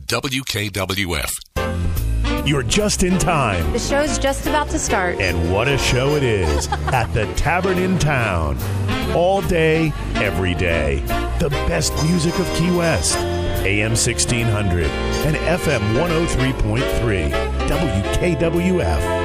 WKWF. You're just in time. The show's just about to start. And what a show it is at the Tavern in Town. All day, every day. The best music of Key West. AM 1600 and FM 103.3. WKWF.